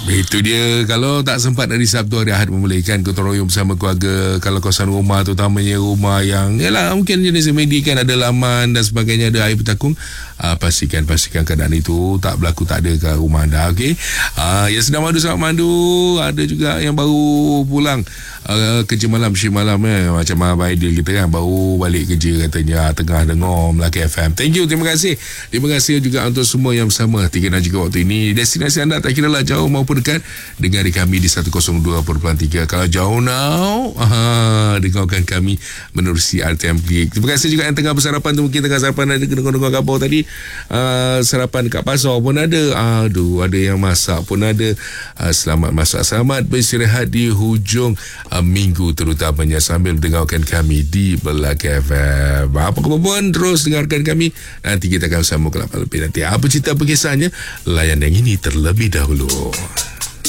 Itu dia. Kalau tak sempat hari Sabtu, hari Ahad membolehkan gotong royong bersama keluarga. Kalau kawasan rumah, terutamanya rumah yang yalah mungkin jenis media kan ada laman dan sebagainya, ada air bertakung, pastikan keadaan itu tak berlaku, tak ada ke rumah anda. Okey. Yang sedang madu selamat madu. Ada juga yang baru pulang kerja malam, shift malam macam Abang Aidil kita kan, baru balik kerja katanya, tengah dengar Melaka FM. Thank you, terima kasih juga untuk semua yang bersama 3 dan juga waktu ini. Destinasi anda tak kira lah jauh maupun dekat, dengari kami di 102.3. Kalau jauh now, dengarkan kami menerusi RTM Klik. Terima kasih juga yang tengah bersarapan tu, mungkin tengah sarapan ada dengar khabar tadi, sarapan kat pasar pun ada, ada yang masak pun ada. Selamat masak, selamat beristirahat di hujung minggu terutamanya sambil dengarkan kami di Melaka FM. Apa khabar pun, terus dengarkan kami. Nanti kita akan bersama ke 8 lebih nanti. Apa cerita, apa kisahnya, layan yang ini terlebih dahulu.